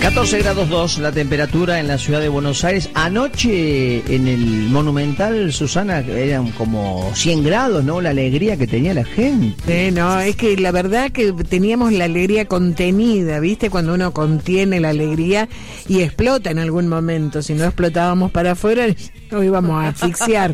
14 grados 2 la temperatura en la ciudad de Buenos Aires. Anoche en el Monumental, Susana, eran como 100 grados, ¿no? La alegría que tenía la gente. No, es que la verdad que teníamos la alegría contenida, ¿viste? Cuando uno contiene la alegría y explota en algún momento. Si no explotábamos para afuera, nos íbamos a asfixiar.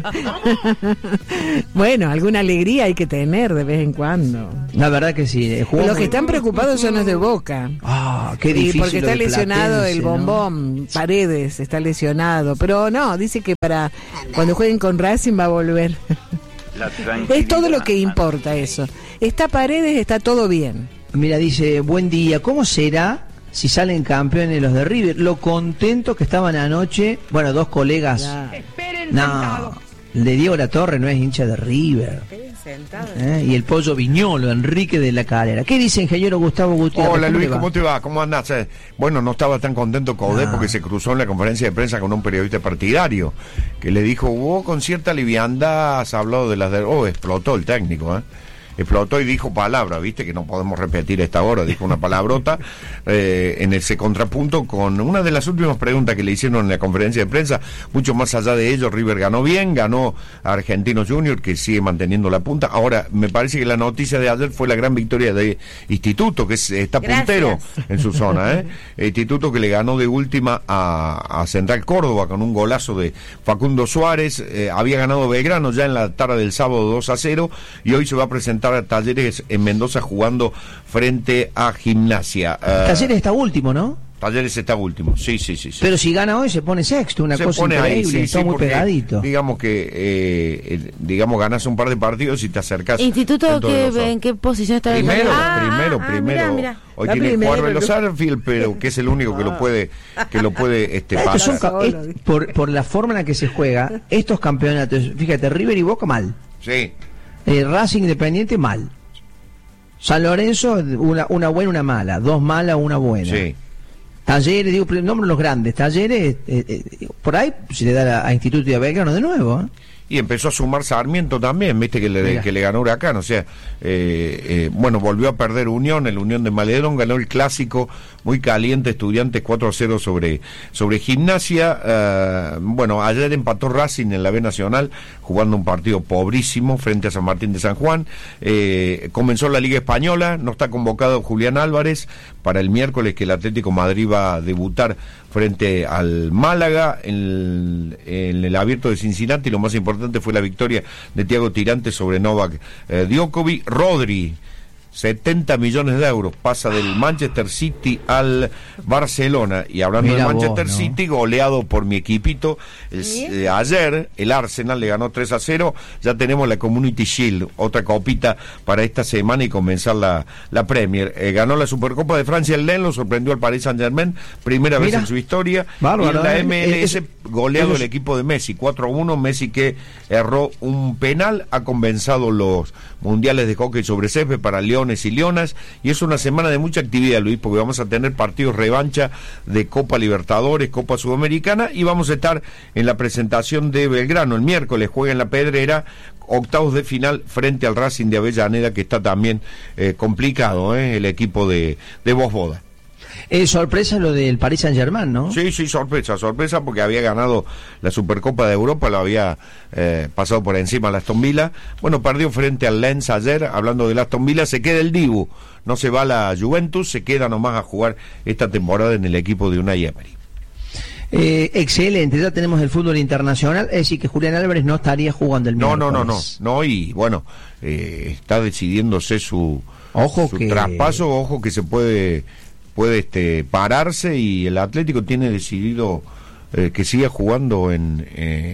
Bueno, alguna alegría hay que tener de vez en cuando. La verdad que sí. Los que están preocupados son los de Boca. Ah, qué difícil. Porque está lesionado el Bombón, ¿no? Paredes está lesionado, pero no, dice que para cuando jueguen con Racing va a volver. Es todo lo que importa eso. Está Paredes, está todo bien. Mira, dice, buen día, ¿cómo será si salen campeones los de River? Lo contento que estaban anoche, bueno, dos colegas. No, el de Diego La Torre no es hincha de River. Y el Pollo Viñolo, Enrique de la Calera. ¿Qué dice ingeniero Gustavo Gutiérrez? Hola Luis, ¿cómo te va? ¿Cómo andás? Bueno, no estaba tan contento Caudé porque se cruzó en la conferencia de prensa con un periodista partidario que le dijo, con cierta liviandad has hablado de las de... explotó el técnico, explotó y dijo palabra, viste que no podemos repetir esta hora, dijo una palabrota en ese contrapunto con una de las últimas preguntas que le hicieron en la conferencia de prensa. Mucho más allá de ello, River ganó bien, ganó a Argentinos Juniors, que sigue manteniendo la punta. Ahora, me parece que la noticia de ayer fue la gran victoria de Instituto, que está puntero en su zona, Instituto que le ganó de última a Central Córdoba con un golazo de Facundo Suárez. Había ganado Belgrano ya en la tarde del sábado 2-0 y hoy se va a presentar a Talleres en Mendoza jugando frente a Gimnasia. Talleres está último, ¿no? Talleres está último, sí. Pero si gana hoy se pone sexto, una cosa increíble, está muy pegadito. Digamos que, ganas un par de partidos y te acercas. ¿Instituto en qué posición está? Primero. Mira. Hoy tiene que jugar Vélez Sarsfield, pero que es el único que lo puede pasar. Por la forma en la que se juega, estos campeonatos, fíjate, River y Boca mal. Sí. Racing Independiente mal. San Lorenzo una buena, una mala, dos malas, una buena. Sí. Talleres, digo, nombro los grandes. Talleres, por ahí se le da a Instituto y a Belgrano de nuevo. Y empezó a sumar Sarmiento también, viste que le ganó Huracán, o sea, volvió a perder Unión, el Unión de Maledón, ganó el clásico muy caliente, Estudiantes 4-0 sobre Gimnasia. Ayer empató Racing en la B Nacional, jugando un partido pobrísimo frente a San Martín de San Juan. Comenzó la Liga Española, no está convocado Julián Álvarez para el miércoles, que el Atlético Madrid va a debutar frente al Málaga en el Abierto de Cincinnati. Lo más importante fue la victoria de Thiago Tirante sobre Novak Djokovic. Rodri, 70 millones de euros, pasa del Manchester City al Barcelona. Y hablando del Manchester City, goleado por mi equipito, ayer el Arsenal le ganó 3-0. Ya tenemos la Community Shield, otra copita para esta semana y comenzar la Premier. Ganó la Supercopa de Francia el Lens, lo sorprendió al Paris Saint-Germain, primera vez en su historia. Bárbaro, y en la MLS goleado el equipo de Messi, 4-1. Messi, que erró un penal, ha comenzado los mundiales de hockey sobre césped para Leones y Leonas, y es una semana de mucha actividad, Luis, porque vamos a tener partidos revancha de Copa Libertadores, Copa Sudamericana, y vamos a estar en la presentación de Belgrano. El miércoles juega en La Pedrera, octavos de final frente al Racing de Avellaneda, que está también complicado, el equipo de Vosboda. Sorpresa lo del Paris Saint-Germain, ¿no? Sí, sorpresa, porque había ganado la Supercopa de Europa, lo había pasado por encima al Aston Villa. Perdió frente al Lens ayer. Hablando del Aston Villa, se queda el Dibu, no se va a la Juventus, se queda nomás a jugar esta temporada en el equipo de Unai Emery. Excelente, ya tenemos el fútbol internacional, es decir que Julián Álvarez no estaría jugando el miércoles. No, y está decidiéndose su traspaso, ojo que se puede pararse, y el Atlético tiene decidido que siga jugando en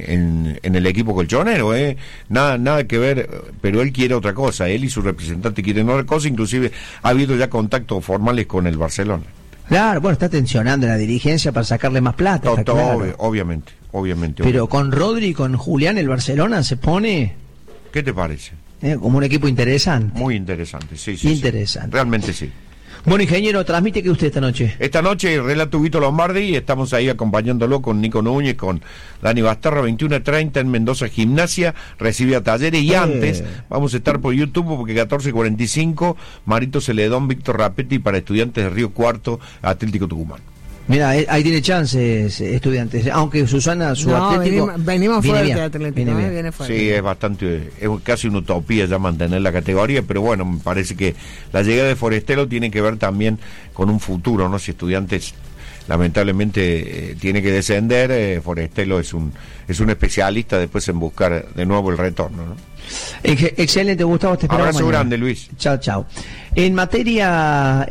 el equipo colchonero, nada que ver, pero él quiere otra cosa, él y su representante quieren otra cosa. Inclusive ha habido ya contactos formales con el Barcelona. Claro, está tensionando la dirigencia para sacarle más plata. Claro. Obviamente. Pero con Rodri y con Julián, el Barcelona se pone... ¿Qué te parece? Como un equipo interesante. Muy interesante, sí. Interesante. Sí. Realmente sí. Bueno, ingeniero, transmite que usted esta noche. Esta noche, relato Vito Lombardi, y estamos ahí acompañándolo con Nico Núñez, con Dani Basterra, 21:30 en Mendoza Gimnasia, recibe a Talleres, y antes vamos a estar por YouTube, porque 14:45, Marito Celedón, Víctor Rapetti para Estudiantes de Río Cuarto, Atlético Tucumán. Mira, ahí tiene chances Estudiantes, aunque Susana, su Atlético... Venimos fuerte, Atlético, viene fuerte. Sí, es casi una utopía ya mantener la categoría, pero bueno, me parece que la llegada de Forestelo tiene que ver también con un futuro, ¿no? Si Estudiantes lamentablemente tiene que descender, Forestelo es un especialista después en buscar de nuevo el retorno, ¿no? Excelente, Gustavo, te esperamos. Abrazo grande, Luis. Chao. En materia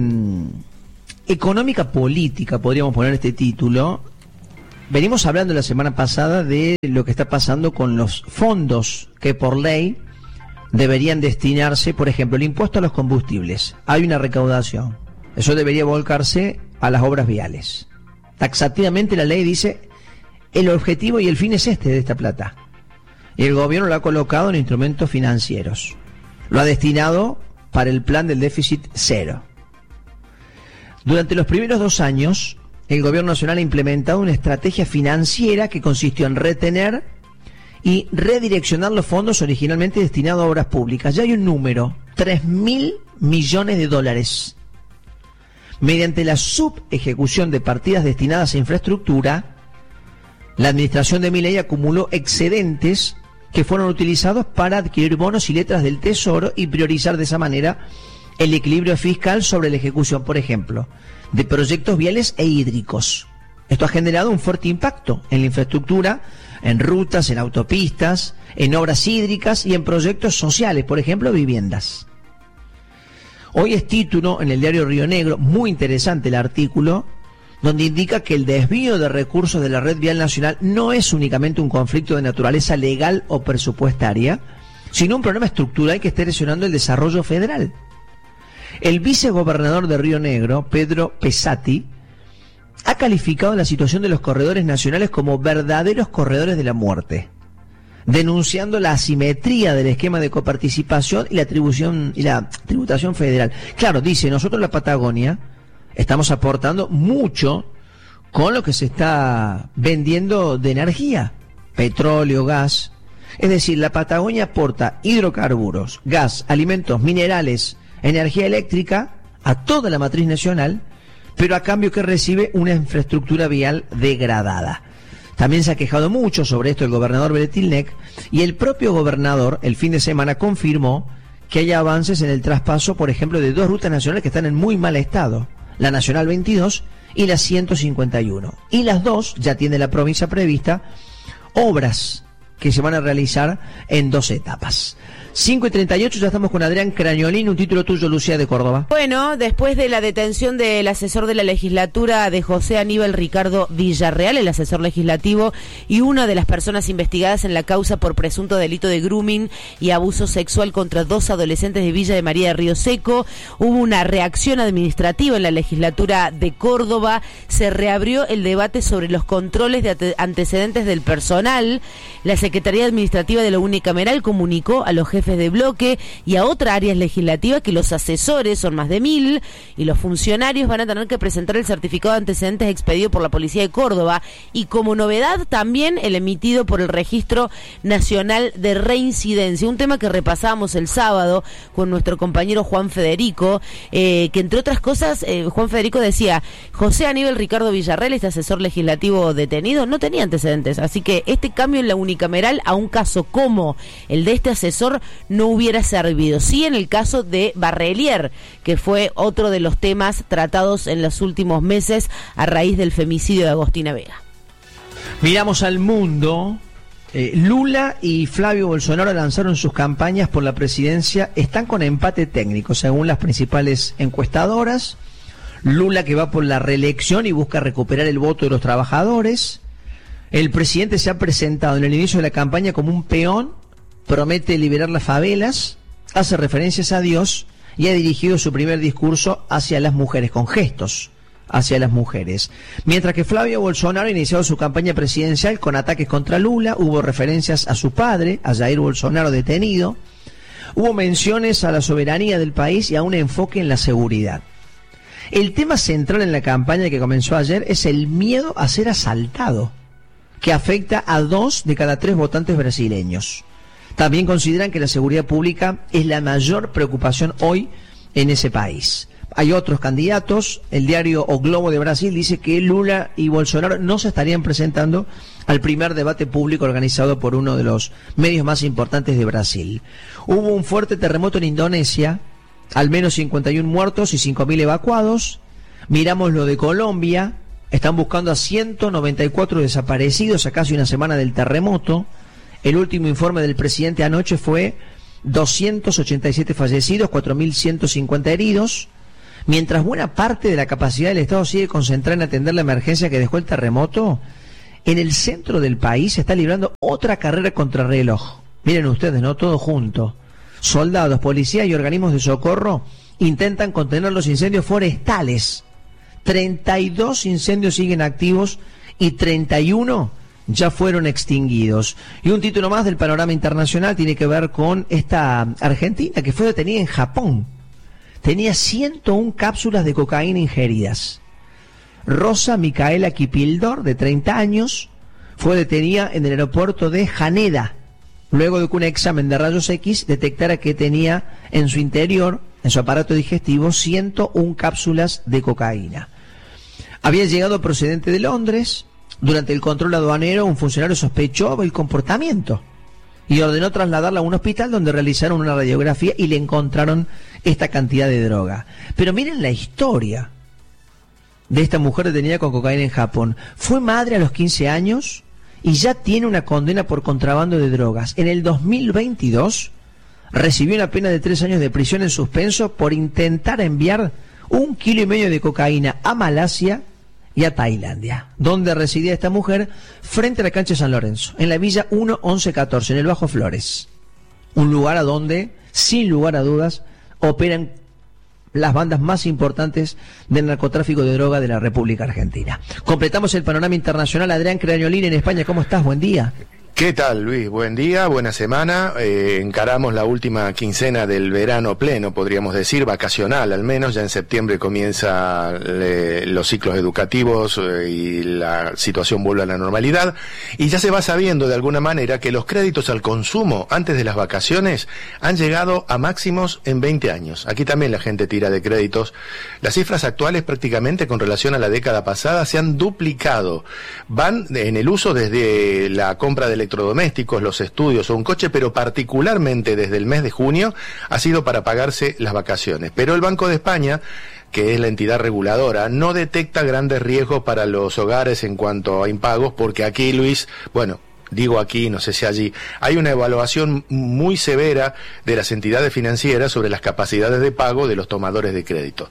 económica política, podríamos poner este título. Venimos hablando la semana pasada de lo que está pasando con los fondos que por ley deberían destinarse, por ejemplo, el impuesto a los combustibles. Hay una recaudación. Eso debería volcarse a las obras viales. Taxativamente la ley dice, el objetivo y el fin es de esta plata. Y el gobierno lo ha colocado en instrumentos financieros. Lo ha destinado para el plan del déficit cero. Durante los primeros 2 años, el gobierno nacional ha implementado una estrategia financiera que consistió en retener y redireccionar los fondos originalmente destinados a obras públicas. Ya hay un número, 3.000 millones de dólares. Mediante la subejecución de partidas destinadas a infraestructura, la administración de Milei acumuló excedentes que fueron utilizados para adquirir bonos y letras del Tesoro y priorizar de esa manera el equilibrio fiscal sobre la ejecución, por ejemplo, de proyectos viales e hídricos. Esto ha generado un fuerte impacto en la infraestructura, en rutas, en autopistas, en obras hídricas y en proyectos sociales, por ejemplo, viviendas. Hoy es título en el diario Río Negro, muy interesante el artículo, donde indica que el desvío de recursos de la red vial nacional no es únicamente un conflicto de naturaleza legal o presupuestaria, sino un problema estructural que está erosionando el desarrollo federal. El vicegobernador de Río Negro, Pedro Pesati, ha calificado la situación de los corredores nacionales como verdaderos corredores de la muerte, denunciando la asimetría del esquema de coparticipación y la tributación federal. Claro, dice, nosotros en la Patagonia estamos aportando mucho con lo que se está vendiendo de energía, petróleo, gas. Es decir, la Patagonia aporta hidrocarburos, gas, alimentos, minerales, energía eléctrica a toda la matriz nacional, pero a cambio que recibe una infraestructura vial degradada. También se ha quejado mucho sobre esto el gobernador Bretilnec, y el propio gobernador el fin de semana confirmó que hay avances en el traspaso, por ejemplo, de 2 rutas nacionales que están en muy mal estado, la Nacional 22 y la 151. Y las 2 ya tiene la provincia prevista obras que se van a realizar en 2 etapas. 5:38, ya estamos con Adrián Crañolín, un título tuyo, Lucía, de Córdoba. Bueno, después de la detención del asesor de la legislatura de José Aníbal Ricardo Villarreal, el asesor legislativo y una de las personas investigadas en la causa por presunto delito de grooming y abuso sexual contra 2 adolescentes de Villa de María de Río Seco, hubo una reacción administrativa en la legislatura de Córdoba, se reabrió el debate sobre los controles de antecedentes del personal. La Secretaría Administrativa de la Unicameral comunicó a los jefes de bloque y a otras áreas legislativas que los asesores son más de 1.000 y los funcionarios van a tener que presentar el certificado de antecedentes expedido por la Policía de Córdoba, y como novedad también el emitido por el Registro Nacional de Reincidencia, un tema que repasábamos el sábado con nuestro compañero Juan Federico, que entre otras cosas Juan Federico decía, José Aníbal Ricardo Villarreal, este asesor legislativo detenido, no tenía antecedentes, así que este cambio en la unicameral a un caso como el de este asesor no hubiera servido. Sí, en el caso de Barrelier, que fue otro de los temas tratados en los últimos meses a raíz del femicidio de Agostina Vega. Miramos al mundo. Lula y Flavio Bolsonaro lanzaron sus campañas por la presidencia. Están con empate técnico, según las principales encuestadoras. Lula, que va por la reelección y busca recuperar el voto de los trabajadores. El presidente se ha presentado en el inicio de la campaña como un peón, promete liberar las favelas, hace referencias a Dios y ha dirigido su primer discurso hacia las mujeres, con gestos hacia las mujeres. Mientras que Flavio Bolsonaro ha iniciado su campaña presidencial con ataques contra Lula, hubo referencias a su padre, a Jair Bolsonaro detenido, hubo menciones a la soberanía del país y a un enfoque en la seguridad. El tema central en la campaña que comenzó ayer es el miedo a ser asaltado, que afecta a 2 de cada 3 votantes brasileños. También consideran que la seguridad pública es la mayor preocupación hoy en ese país. hay otros candidatos. El diario O Globo de Brasil dice que Lula y Bolsonaro no se estarían presentando al primer debate público organizado por uno de los medios más importantes de Brasil. Hubo un fuerte terremoto en Indonesia, al menos 51 muertos y 5.000 evacuados. Miramos lo de Colombia, están buscando a 194 desaparecidos a casi una semana del terremoto. El último informe del presidente anoche fue 287 fallecidos, 4.150 heridos. Mientras buena parte de la capacidad del Estado sigue concentrada en atender la emergencia que dejó el terremoto, en el centro del país se está librando otra carrera contrarreloj. Miren ustedes, ¿no? Todo junto. Soldados, policías y organismos de socorro intentan contener los incendios forestales. 32 incendios siguen activos y 31 ya fueron extinguidos. Y un título más del panorama internacional tiene que ver con esta argentina que fue detenida en Japón. Tenía 101 cápsulas de cocaína ingeridas. Rosa Micaela Kipildor, de 30 años, fue detenida en el aeropuerto de Haneda, luego de que un examen de rayos X detectara que tenía en su interior, en su aparato digestivo, 101 cápsulas de cocaína. Había llegado procedente de Londres. Durante el control aduanero, un funcionario sospechó el comportamiento y ordenó trasladarla a un hospital donde realizaron una radiografía y le encontraron esta cantidad de droga. Pero miren la historia de esta mujer detenida con cocaína en Japón. Fue madre a los 15 años y ya tiene una condena por contrabando de drogas. En el 2022 recibió una pena de 3 años de prisión en suspenso por intentar enviar 1,5 kilos de cocaína a Malasia y a Tailandia, donde residía esta mujer, frente a la cancha de San Lorenzo, en la Villa 1114, en el Bajo Flores. Un lugar a donde, sin lugar a dudas, operan las bandas más importantes del narcotráfico de droga de la República Argentina. Completamos el panorama internacional. Adrián Crañolín en España, ¿cómo estás? Buen día. ¿Qué tal, Luis? Buen día, buena semana. Encaramos la última quincena del verano pleno, podríamos decir, vacacional al menos. Ya en septiembre comienzan los ciclos educativos y la situación vuelve a la normalidad. Y ya se va sabiendo de alguna manera que los créditos al consumo antes de las vacaciones han llegado a máximos en 20 años. Aquí también la gente tira de créditos. Las cifras actuales prácticamente con relación a la década pasada se han duplicado. Van en el uso desde la compra de electrodomésticos, los estudios o un coche, pero particularmente desde el mes de junio ha sido para pagarse las vacaciones. Pero el Banco de España, que es la entidad reguladora, no detecta grandes riesgos para los hogares en cuanto a impagos, porque aquí, Luis, bueno, digo aquí, no sé si allí, hay una evaluación muy severa de las entidades financieras sobre las capacidades de pago de los tomadores de crédito.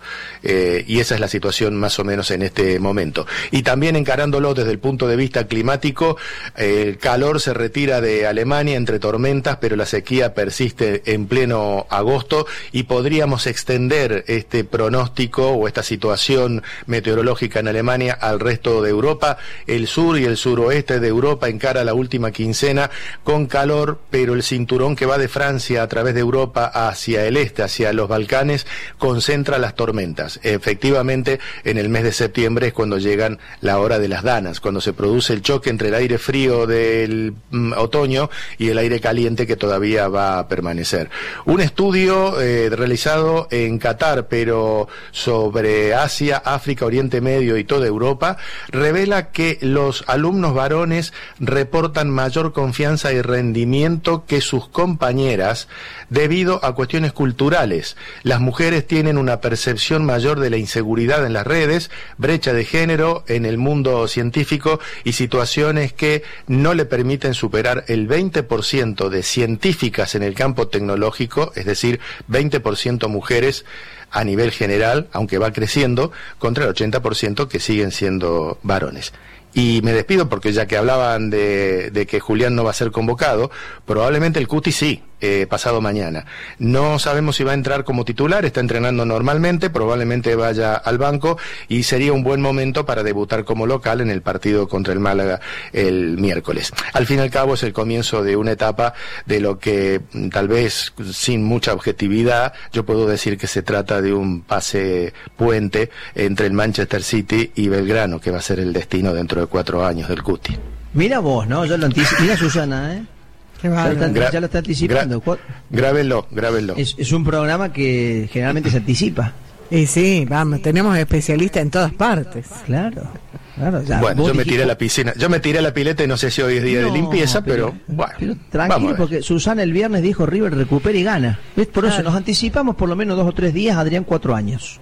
Y esa es la situación más o menos en este momento. Y también encarándolo desde el punto de vista climático, el calor se retira de Alemania entre tormentas, pero la sequía persiste en pleno agosto y podríamos extender este pronóstico o esta situación meteorológica en Alemania al resto de Europa. El sur y el suroeste de Europa encara la última quincena con calor, pero el cinturón que va de Francia a través de Europa hacia el este, hacia los Balcanes, concentra las tormentas. Efectivamente, en el mes de septiembre es cuando llegan la hora de las danas, cuando se produce el choque entre el aire frío del otoño y el aire caliente que todavía va a permanecer. Un estudio realizado en Qatar, pero sobre Asia, África, Oriente Medio y toda Europa, revela que los alumnos varones reportan mayor confianza y rendimiento que sus compañeras debido a cuestiones culturales. Las mujeres tienen una percepción mayor de la inseguridad en las redes, brecha de género en el mundo científico y situaciones que no le permiten superar el 20% de científicas en el campo tecnológico, es decir, 20% mujeres a nivel general, aunque va creciendo, contra el 80% que siguen siendo varones. Y me despido porque ya que hablaban de que Julián no va a ser convocado, probablemente el Cuti sí, pasado mañana. No sabemos si va a entrar como titular, está entrenando normalmente, probablemente vaya al banco y sería un buen momento para debutar como local en el partido contra el Málaga el miércoles. Al fin y al cabo es el comienzo de una etapa de lo que tal vez sin mucha objetividad yo puedo decir que se trata de un pase puente entre el Manchester City y Belgrano, que va a ser el destino dentro de 4 años del Cuti. Mira vos, ¿no? Yo lo anticipo. Mira Susana, ya lo está anticipando. Grábenlo. Es un programa que generalmente se anticipa. Y sí, vamos, tenemos especialistas en todas partes. Claro. Bueno, yo me tiré a la piscina, yo me tiré a la pileta y no sé si hoy es día de limpieza, pero bueno. Pero tranquilo, porque Susana el viernes dijo River recupera y gana. ¿Ves? Por eso nos anticipamos por lo menos 2 o 3 días, Adrián 4 años.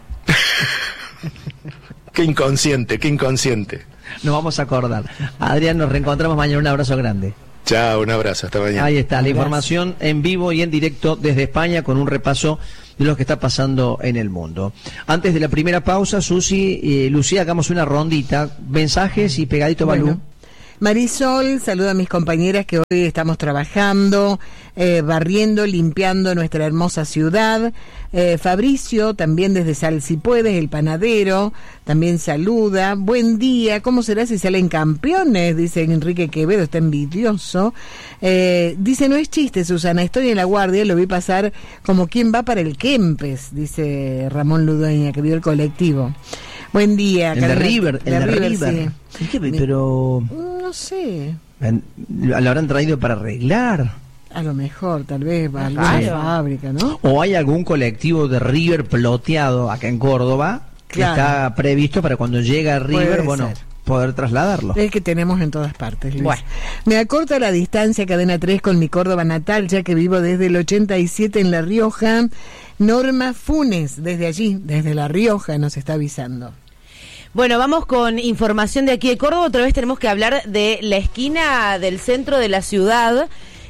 Qué inconsciente, qué inconsciente. Nos vamos a acordar. Adrián, nos reencontramos mañana, un abrazo grande. Chao, un abrazo, hasta mañana. Ahí está, la información en vivo y en directo desde España con un repaso de lo que está pasando en el mundo. Antes de la primera pausa, Susi y Lucía, hagamos una rondita, mensajes y pegadito Balú. Marisol, saluda a mis compañeras que hoy estamos trabajando, barriendo, limpiando nuestra hermosa ciudad. Fabricio, también desde Sal Si Puedes, el panadero, también saluda. Buen día, ¿cómo será si salen campeones? Dice Enrique Quevedo, está envidioso. Dice, no es chiste, Susana, estoy en La Guardia, lo vi pasar como quien va para el Kempes, dice Ramón Ludueña, que vio el colectivo. Buen día. El de River, Sí. Pero no sé. Lo habrán traído para arreglar. A lo mejor, tal vez va a alguna fábrica, ¿no? O hay algún colectivo de River ploteado acá en Córdoba que está previsto para cuando llega a River, poder trasladarlo. Es que tenemos en todas partes, Luis. Bueno. Me acorta la distancia Cadena 3 con mi Córdoba natal, ya que vivo desde el 87 en La Rioja. Norma Funes, desde allí, desde La Rioja, nos está avisando. Bueno, vamos con información de aquí de Córdoba. Otra vez tenemos que hablar de la esquina del centro de la ciudad,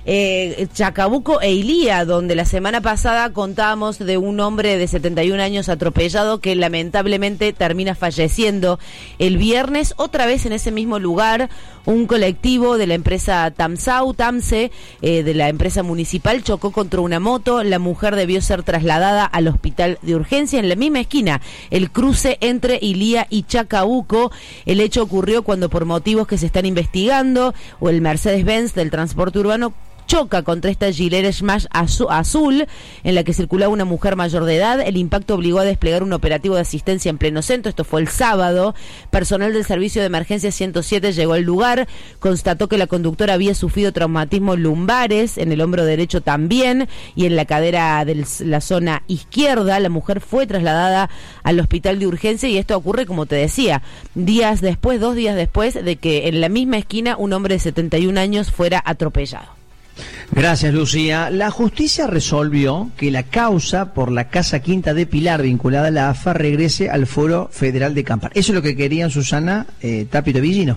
Chacabuco e Ilía, donde la semana pasada contábamos de un hombre de 71 años atropellado que lamentablemente termina falleciendo el viernes. Otra vez en ese mismo lugar, un colectivo de la empresa Tamse, de la empresa municipal, chocó contra una moto. La mujer debió ser trasladada al hospital de urgencia en la misma esquina, el cruce entre Ilía y Chacabuco. El hecho ocurrió cuando, por motivos que se están investigando, o el Mercedes-Benz del transporte urbano choca contra esta Gilera Smash azul en la que circulaba una mujer mayor de edad. El impacto obligó a desplegar un operativo de asistencia en pleno centro. Esto fue el sábado. Personal del servicio de emergencia 107 llegó al lugar, constató que la conductora había sufrido traumatismos lumbares, en el hombro derecho también, y en la cadera de la zona izquierda. La mujer fue trasladada al hospital de urgencia y esto ocurre, como te decía, 2 días después de que en la misma esquina un hombre de 71 años fuera atropellado. Gracias, Lucía. La justicia resolvió que la causa por la Casa Quinta de Pilar vinculada a la AFA regrese al Foro Federal de Campana. Eso es lo que querían Susana Tapio Villino.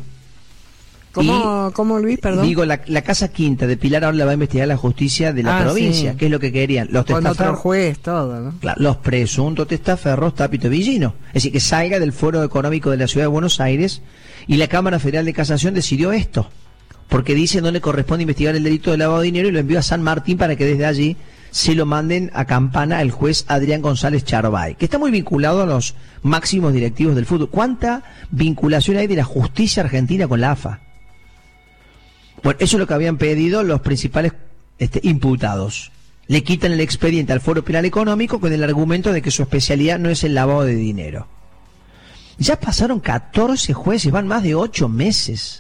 ¿Cómo, Luis? Perdón. Digo, la Casa Quinta de Pilar ahora la va a investigar la justicia de la provincia, que es lo que querían. Con otro juez, todo, ¿no? Claro, los presuntos testaferros Tapio Villino. Es decir, que salga del Foro Económico de la Ciudad de Buenos Aires, y la Cámara Federal de Casación decidió esto. Porque dice no le corresponde investigar el delito de lavado de dinero y lo envió a San Martín para que desde allí se lo manden a Campana el juez Adrián González Charbay, que está muy vinculado a los máximos directivos del fútbol. ¿Cuánta vinculación hay de la justicia argentina con la AFA? Bueno, eso es lo que habían pedido los principales imputados. Le quitan el expediente al Foro Penal Económico con el argumento de que su especialidad no es el lavado de dinero. Ya pasaron 14 jueces, van más de 8 meses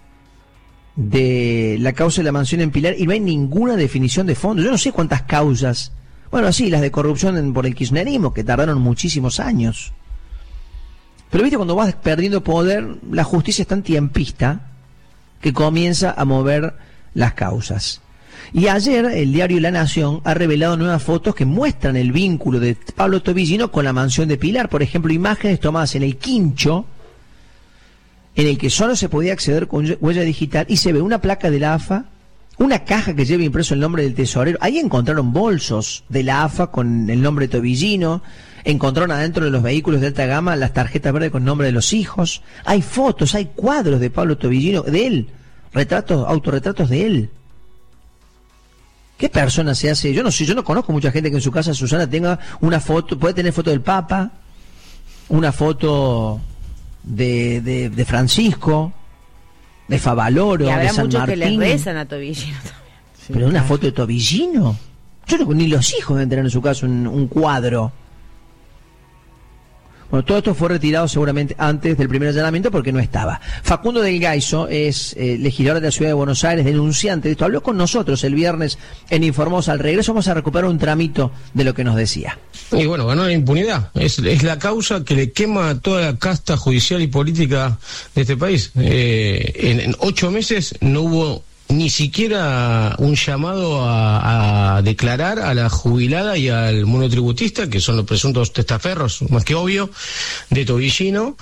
de la causa de la mansión en Pilar y no hay ninguna definición de fondo. Yo no sé cuántas causas, bueno, sí, las de corrupción por el kirchnerismo, que tardaron muchísimos años, pero viste, cuando vas perdiendo poder, la justicia es tan tiempista que comienza a mover las causas. Y ayer el diario La Nación ha revelado nuevas fotos que muestran el vínculo de Pablo Tobillino con la mansión de Pilar. Por ejemplo, imágenes tomadas en el Quincho, en el que solo se podía acceder con huella digital, y se ve una placa de la AFA, una caja que lleva impreso el nombre del tesorero. Ahí encontraron bolsos de la AFA con el nombre de Tobillino, encontraron adentro de los vehículos de alta gama las tarjetas verdes con nombre de los hijos, hay fotos, hay cuadros de Pablo Tobillino, de él, autorretratos de él. ¿Qué persona se hace? Yo no conozco mucha gente que en su casa, Susana, tenga una foto, puede tener foto del Papa, una foto de Francisco, de Favaloro, y habrá de San muchos Martín. Que le rezan a Tobillino también. Sí, pero una foto de Tobillino, ni los hijos deben tener en su casa un cuadro. Bueno, todo esto fue retirado seguramente antes del primer allanamiento porque no estaba. Facundo del Gaiso es legislador de la Ciudad de Buenos Aires, denunciante de esto. Habló con nosotros el viernes en Informós. Al regreso vamos a recuperar un tramito de lo que nos decía. Y bueno, ganó la impunidad. Es la causa que le quema a toda la casta judicial y política de este país. En 8 meses no hubo ni siquiera un llamado a declarar a la jubilada y al monotributista, que son los presuntos testaferros, más que obvio, de Tobillino.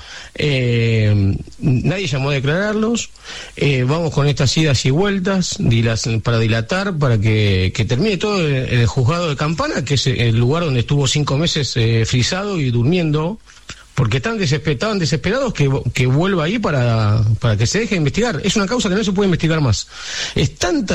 Nadie llamó a declararlos. Vamos con estas idas y vueltas para dilatar, para que termine todo en el juzgado de Campana, que es el lugar donde estuvo 5 meses frisado y durmiendo, porque estaban desesperados que vuelva ahí para que se deje investigar. Es una causa que no se puede investigar más. Es tanta